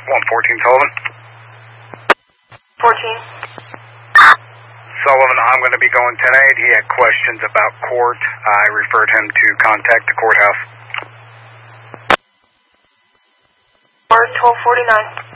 114 Sullivan. 14. Sullivan, I'm going to be going tonight. He had questions about court. I referred him to contact the courthouse. Or 1249.